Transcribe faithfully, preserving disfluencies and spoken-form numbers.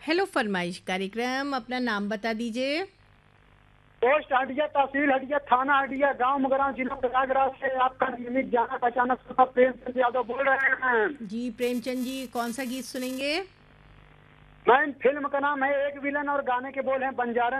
Hello फरमाइश कार्यक्रम, अपना नाम बता दीजिए। पोस्ट हटिया, तहसील हटिया, थाना हटिया, गांव मुगराम, जिला प्रयागराज से आपका नियमित जाना पहचाना श्रोता प्रेमचंद यादव बोल रहे हैं। जी प्रेमचंद जी, कौन सा गीत सुनेंगे? मैम, फिल्म का नाम है एक विलन और गाने के बोल हैं बंजारा